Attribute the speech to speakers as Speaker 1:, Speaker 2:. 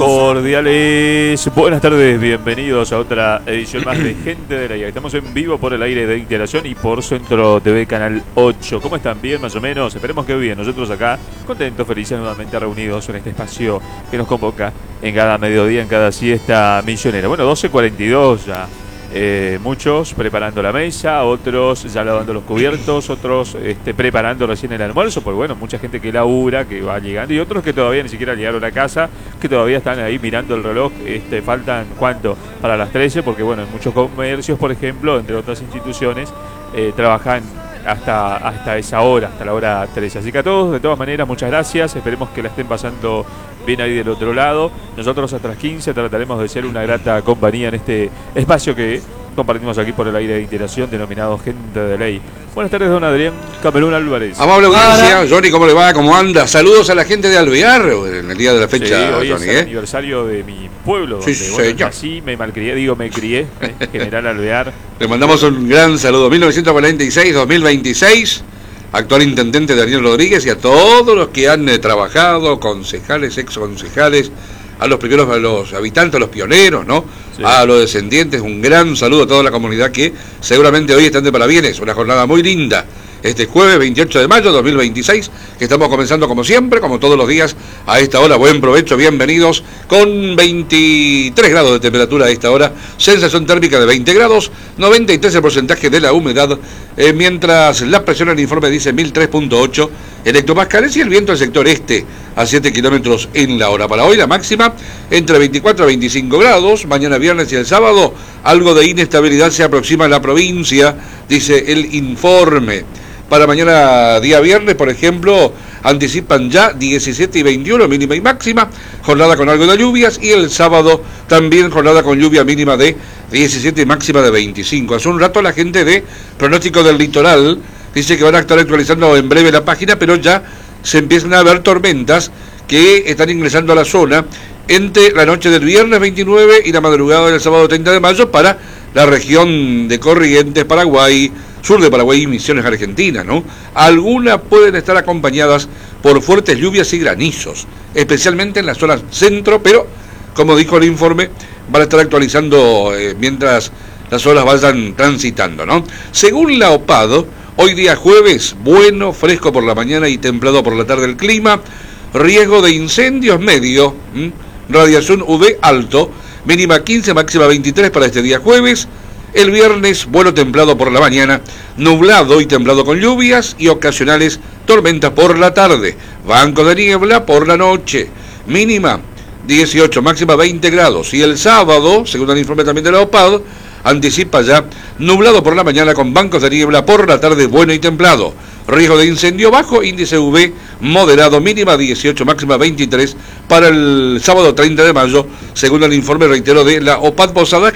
Speaker 1: Cordiales, buenas tardes, bienvenidos a otra edición más de Gente del Aire. Estamos en vivo por el aire de Integración y por Centro TV Canal 8. ¿Cómo están? ¿Bien más o menos? Esperemos que bien. Nosotros acá contentos, felices, nuevamente reunidos en este espacio que nos convoca en cada mediodía, en cada siesta misionera. Bueno, 12:42 ya. Muchos preparando la mesa, otros ya lavando los cubiertos, otros preparando recién el almuerzo, porque bueno, mucha gente que labura, que va llegando, y otros que todavía ni siquiera llegaron a casa, que todavía están ahí mirando el reloj. Faltan, ¿cuánto? Para las 13, porque bueno, en muchos comercios, por ejemplo, entre otras instituciones, trabajan hasta esa hora, hasta la hora 13. Así que a todos, de todas maneras, muchas gracias. Esperemos que la estén pasando bien ahí del otro lado. Nosotros hasta las 15 trataremos de ser una grata compañía en este espacio que compartimos aquí por el aire de Integración, denominado Gente de Ley. Buenas tardes, don Adrián Camerún Álvarez.
Speaker 2: Amable audiencia, Johnny, ¿cómo le va? ¿Cómo anda? Saludos a la gente de Alvear en el día de la fecha,
Speaker 1: sí, hoy
Speaker 2: Johnny.
Speaker 1: Es el aniversario de mi pueblo, donde
Speaker 2: sí,
Speaker 1: nací, me crié, General Alvear.
Speaker 2: Le mandamos un gran saludo. 1946-2026, actual intendente Daniel Rodríguez, y a todos los que han trabajado, concejales, exconcejales, a los primeros, a los habitantes, a los pioneros, ¿no? Sí. A los descendientes, un gran saludo a toda la comunidad que seguramente hoy están de parabienes. Una jornada muy linda. Este jueves 28 de mayo de 2026, que estamos comenzando como siempre, como todos los días, a esta hora. Buen provecho, bienvenidos, con 23 grados de temperatura a esta hora, sensación térmica de 20 grados, 93 el porcentaje de la humedad, mientras la presión en el informe dice 1003.8 hectopascales y el viento del sector este a 7 kilómetros en la hora. Para hoy la máxima entre 24 a 25 grados, mañana viernes y el sábado algo de inestabilidad se aproxima a la provincia, dice el informe. Para mañana día viernes, por ejemplo, anticipan ya 17 y 21 mínima y máxima, jornada con algo de lluvias, y el sábado también jornada con lluvia mínima de 17 y máxima de 25. Hace un rato la gente de Pronóstico del Litoral dice que van a estar actualizando en breve la página, pero ya se empiezan a ver tormentas que están ingresando a la zona entre la noche del viernes 29 y la madrugada del sábado 30 de mayo para la región de Corrientes, Paraguay, sur de Paraguay y Misiones, Argentina, ¿no? Algunas pueden estar acompañadas por fuertes lluvias y granizos, especialmente en la zona centro, pero, como dijo el informe, van a estar actualizando mientras las olas vayan transitando, ¿no? Según la OPAD, hoy día jueves, bueno, fresco por la mañana y templado por la tarde el clima, riesgo de incendios medio, radiación UV alto, mínima 15, máxima 23 para este día jueves. El viernes, bueno, templado por la mañana, nublado y templado con lluvias y ocasionales tormentas por la tarde, banco de niebla por la noche, mínima 18, máxima 20 grados. Y el sábado, según el informe también de la OPAD, anticipa ya nublado por la mañana con bancos de niebla por la tarde, bueno y templado. Riesgo de incendio bajo, índice UV moderado, mínima 18, máxima 23 para el sábado 30 de mayo, según el informe, reitero, de la OPAD Posadas.